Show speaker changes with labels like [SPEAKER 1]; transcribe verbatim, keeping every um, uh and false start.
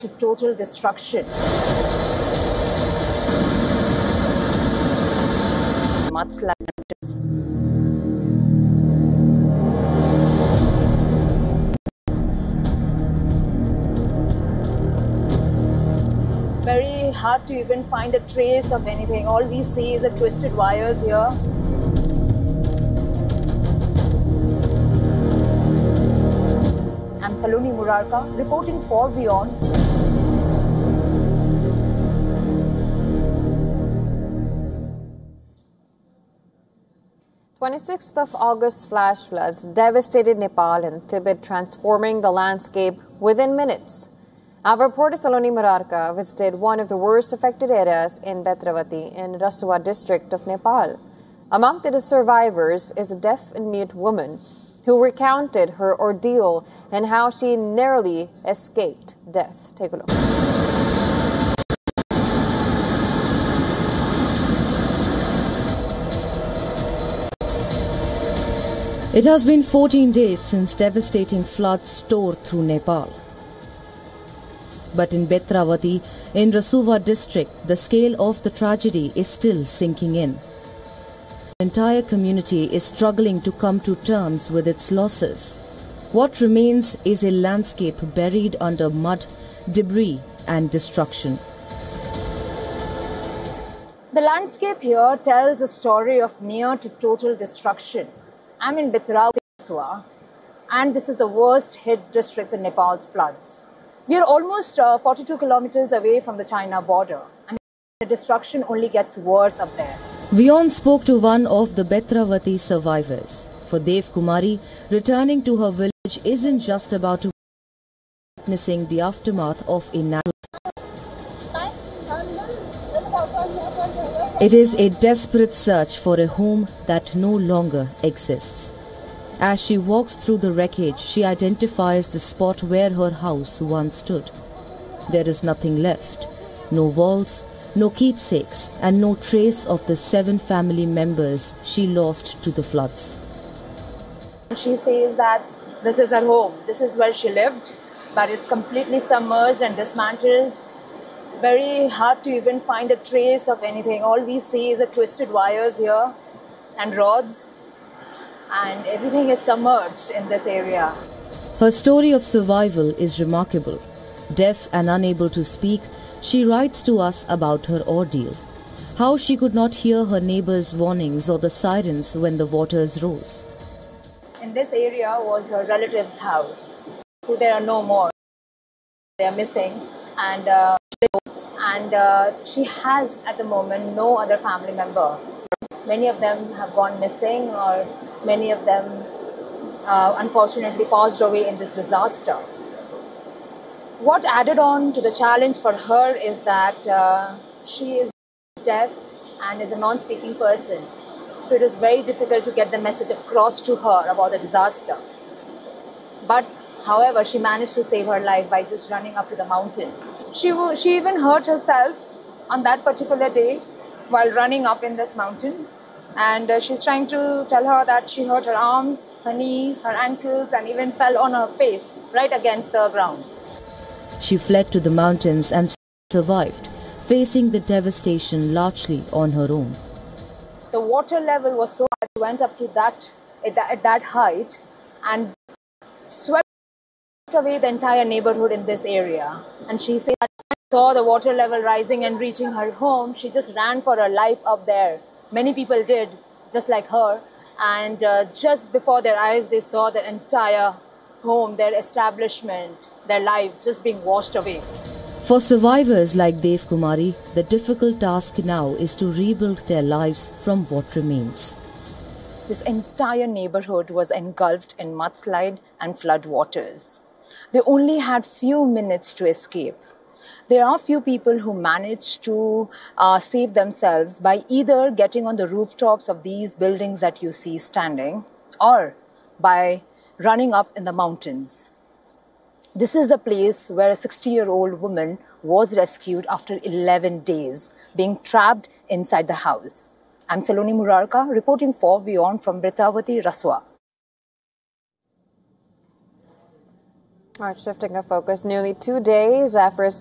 [SPEAKER 1] to total destruction. Mudslides. Very hard to even find a trace of anything. All we see is the twisted wires here. I'm Saloni Murarka, reporting for WION.
[SPEAKER 2] twenty-sixth of August flash floods devastated Nepal and Tibet, transforming the landscape within minutes. Our reporter Saloni Murarka visited one of the worst affected areas in Betravati in Rasua district of Nepal. Among the survivors is a deaf and mute woman who recounted her ordeal and how she narrowly escaped death. Take a look.
[SPEAKER 3] It has been fourteen days since devastating floods tore through Nepal. But in Betravati, in Rasua district, the scale of the tragedy is still sinking in. The entire community is struggling to come to terms with its losses. What remains is a landscape buried under mud, debris and destruction.
[SPEAKER 1] The landscape here tells a story of near to total destruction. I'm in Betravati, and this is the worst hit district in Nepal's floods. We are almost uh, forty-two kilometers away from the China border, and the destruction only gets worse up there.
[SPEAKER 3] WION spoke to one of the Betravati survivors. For Dev Kumari, returning to her village isn't just about witnessing the aftermath of a natural. It is a desperate search for a home that no longer exists. As she walks through the wreckage, she identifies the spot where her house once stood. There is nothing left. No walls, no keepsakes, and no trace of the seven family members she lost to the floods.
[SPEAKER 1] She says that this is her home. This is where she lived, but it's completely submerged and dismantled. Very hard to even find a trace of anything. All we see is the twisted wires here and rods, and everything is submerged in this area.
[SPEAKER 3] Her story of survival is remarkable. Deaf and unable to speak, she writes to us about her ordeal. How she could not hear her neighbors' warnings or the sirens when the waters rose.
[SPEAKER 1] In this area was her relative's house, who there are no more. They are missing, and uh, and uh, she has at the moment no other family member. Many of them have gone missing, or many of them uh, unfortunately passed away in this disaster. What added on to the challenge for her is that uh, she is deaf and is a non-speaking person. So it was very difficult to get the message across to her about the disaster. But however, she managed to save her life by just running up to the mountain. She, she even hurt herself on that particular day while running up in this mountain. And uh, she's trying to tell her that she hurt her arms, her knee, her ankles, and even fell on her face right against the ground.
[SPEAKER 3] She fled to the mountains and survived, facing the devastation largely on her own.
[SPEAKER 1] The water level was so high, it went up to that, at that, at that height and swept away the entire neighborhood in this area. And she said that when she saw the water level rising and reaching her home, she just ran for her life up there. Many people did, just like her. And uh, just before their eyes, they saw the entire home, their establishment, their lives just being washed away.
[SPEAKER 3] For survivors like Dev Kumari, the difficult task now is to rebuild their lives from what remains.
[SPEAKER 1] This entire neighborhood was engulfed in mudslide and flood waters. They only had few minutes to escape. There are few people who managed to uh, save themselves by either getting on the rooftops of these buildings that you see standing, or by running up in the mountains. This is the place where a sixty-year-old woman was rescued after eleven days, being trapped inside the house. I'm Saloni Murarka, reporting for WION from Betravati, Rasua.
[SPEAKER 2] All right, shifting of focus, nearly two days after a